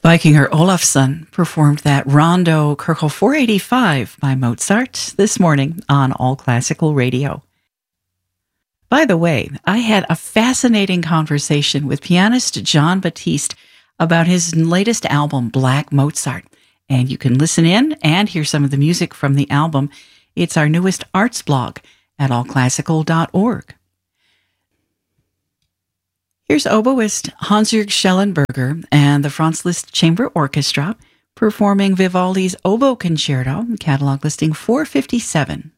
Vikingur Olafsson performed that Rondo Kirchhoff 485 by Mozart this morning on All Classical Radio. By the way, I had a fascinating conversation with pianist Jon Batiste about his latest album, Black Mozart. And you can listen in and hear some of the music from the album. It's our newest arts blog at allclassical.org. Here's oboist Hans-Jürg Schellenberger and the Franz Liszt Chamber Orchestra performing Vivaldi's Oboe Concerto, catalog listing 457.